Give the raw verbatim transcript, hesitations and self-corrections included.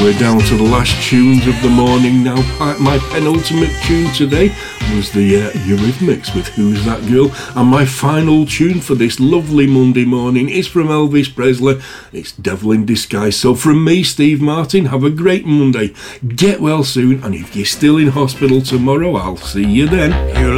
we're down to the last tunes of the morning now. My penultimate tune today was the uh, Eurythmics with Who's That Girl, and my final tune for this lovely Monday morning is from Elvis Presley. It's Devil in Disguise. So from me, Steve Martin, have a great Monday, get well soon, and if you're still in hospital tomorrow, I'll see you then.